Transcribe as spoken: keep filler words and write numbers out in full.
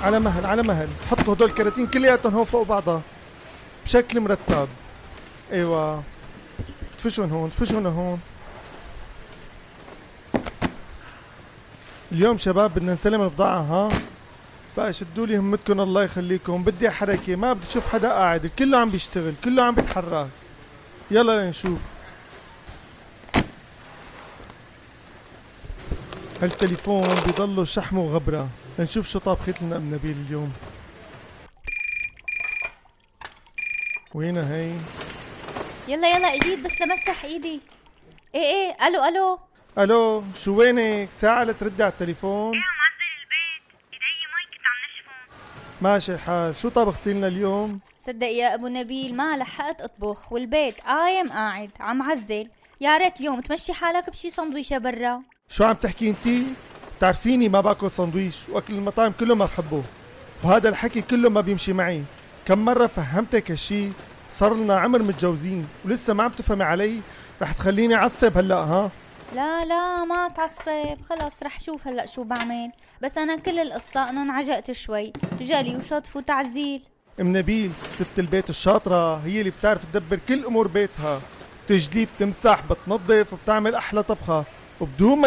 على مهل على مهل، حطوا هدول الكراتين كلياتهم هون فوق بعضها بشكل مرتب. ايوه دفشون هون دفشون هون. اليوم شباب بدنا نسلم البضاعة ها؟ بقى شدوا لي همتكم الله يخليكم، بدي حركة، ما بدي اشوف حدا قاعد، كله عم بيشتغل كله عم بيتحرك. يلا لنشوف. هالتليفون بيضلوا شحمه وغبرة. لنشوف شو طابخت لنا ام نبيل اليوم. وينها هي؟ يلا يلا اجيت بس لمسح ايدي. ايه ايه الو الو الو شو وينك؟ ساعة لتردي على التليفون. ايه عم عزل البيت، ايدي مي كنت عم نشفهم. ماشي الحال، شو طبختي لنا اليوم؟ صدق يا ابو نبيل ما لحقت اطبخ والبيت قايم قاعد عم عزل. يا ريت اليوم تمشي حالك بشي سندويشة برا. شو عم تحكي انتي؟ بتعرفيني ما باكل سندويش، واكل المطاعم كله ما بحبه، وهذا الحكي كله ما بيمشي معي. كم مرة فهمتك هالشي، صار لنا عمر متجوزين ولسه ما عم تفهمي علي. رح تخليني اعصب هلا ها؟ لا لا ما تعصب، خلص رح شوف هلا شو بعمل. بس انا كل القصة انه انعجقت شوي، جالي وشطف وتعزيل. ام نبيل ست البيت الشاطرة هي اللي بتعرف تدبر كل امور بيتها، تجلي بتمسح بتنظف وبتعمل احلى طبخة وبدون ما